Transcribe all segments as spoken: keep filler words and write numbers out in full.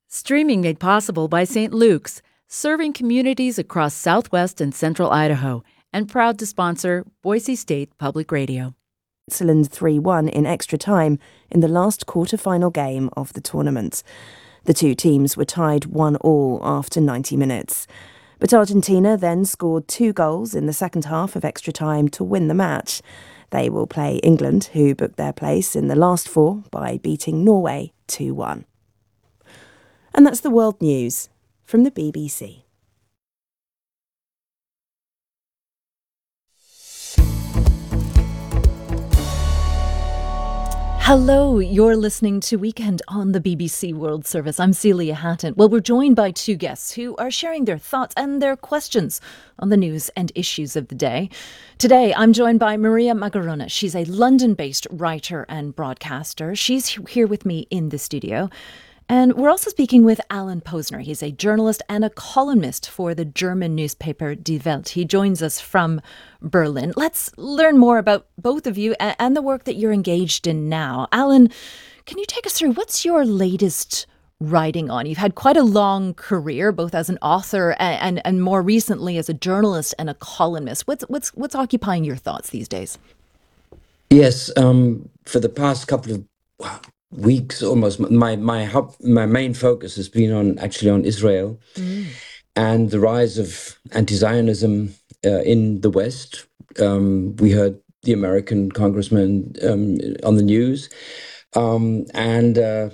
Streaming made possible by Saint Luke's, serving communities across southwest and central Idaho, and proud to sponsor Boise State Public Radio. Switzerland three one in extra time in the last quarter-final game of the tournament. The two teams were tied one all after ninety minutes. But Argentina then scored two goals in the second half of extra time to win the match. They will play England, who booked their place in the last four by beating Norway two one. And that's the world news from the B B C. Hello, you're listening to Weekend on the B B C World Service. I'm Celia Hatton. Well, we're joined by two guests who are sharing their thoughts and their questions on the news and issues of the day. Today, I'm joined by Maria Magorona. She's a London-based writer and broadcaster. She's here with me in the studio. And we're also speaking with Alan Posner. He's a journalist and a columnist for the German newspaper Die Welt. He joins us from Berlin. Let's learn more about both of you and the work that you're engaged in now. Alan, can you take us through what's your latest writing on? You've had quite a long career, both as an author and, and, and more recently as a journalist and a columnist. What's what's what's occupying your thoughts these days? Yes, um, for the past couple of wow, weeks almost, my my hub, my main focus has been on actually on Israel mm. and the rise of anti-Zionism uh, in the West. Um, we heard the American congressman um, on the news, um, and uh,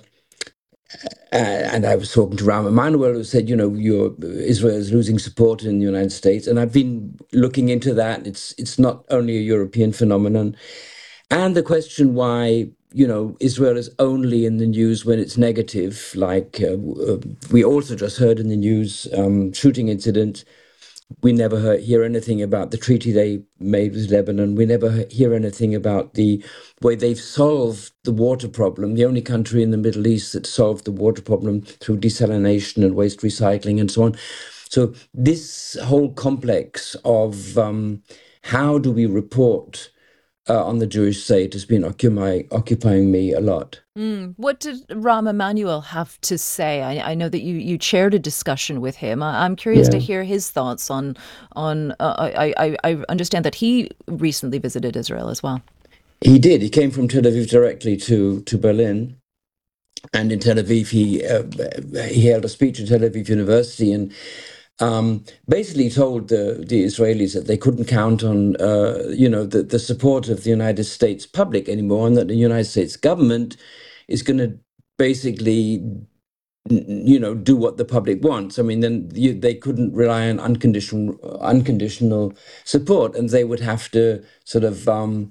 and I was talking to Rahm Emanuel, who said, you know, you're, Israel is losing support in the United States, and I've been looking into that. It's it's not only a European phenomenon, and the question why, you know, Israel is only in the news when it's negative, like uh, we also just heard in the news, um, shooting incident. We never heard, hear anything about the treaty they made with Lebanon. We never hear anything about the way they've solved the water problem, the only country in the Middle East that solved the water problem through desalination and waste recycling and so on. So this whole complex of um, how do we report Uh, on the Jewish state has been occupy, occupying me a lot. Mm. What did Rahm Emanuel have to say? I, I know that you, you chaired a discussion with him. I, I'm curious yeah. to hear his thoughts on on. Uh, I, I I understand that he recently visited Israel as well. He did. He came from Tel Aviv directly to to Berlin, and in Tel Aviv he uh, he held a speech at Tel Aviv University and. Um, basically told the, the Israelis that they couldn't count on, uh, you know, the, the support of the United States public anymore, and that the United States government is going to basically, you know, do what the public wants. I mean, then you, they couldn't rely on unconditional unconditional support, and they would have to sort of um,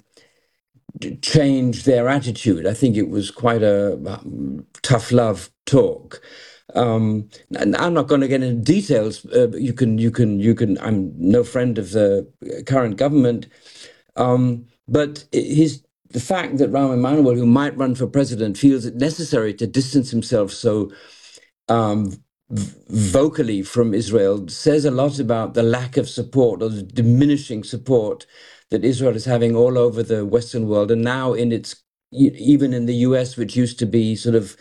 change their attitude. I think it was quite a um, tough love talk. Um, and I'm not going to get into details. Uh, you can, you can, you can. I'm no friend of the current government, um, but his the fact that Rahm Emanuel, who might run for president, feels it necessary to distance himself so um, v- vocally from Israel says a lot about the lack of support or the diminishing support that Israel is having all over the Western world, and now in its even in the U S, which used to be sort of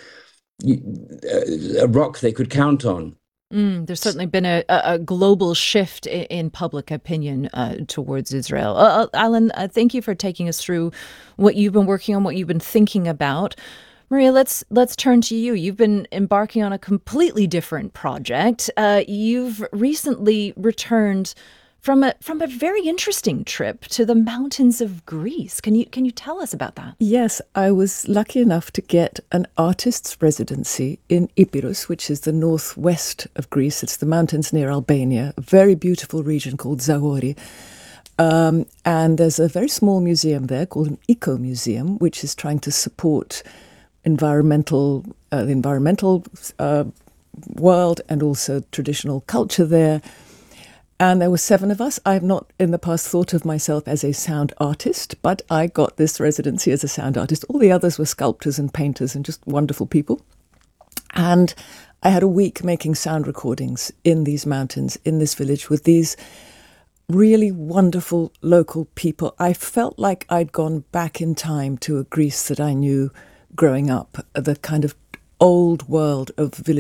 a rock they could count on. Mm, there's certainly been a, a global shift in, in public opinion uh, towards Israel. Uh, Alan, uh, thank you for taking us through what you've been working on, what you've been thinking about. Maria, let's let's turn to you. You've been embarking on a completely different project. Uh, you've recently returned from a from a very interesting trip to the mountains of Greece. Can you can you tell us about that? Yes, I was lucky enough to get an artist's residency in Epirus, which is the northwest of Greece. It's the mountains near Albania, a very beautiful region called Zagori. Um, and there's a very small museum there called an Eco Museum, which is trying to support environmental uh, the environmental uh, world and also traditional culture there. And there were seven of us. I have not in the past thought of myself as a sound artist, but I got this residency as a sound artist. All the others were sculptors and painters and just wonderful people. And I had a week making sound recordings in these mountains, in this village, with these really wonderful local people. I felt like I'd gone back in time to a Greece that I knew growing up, the kind of old world of village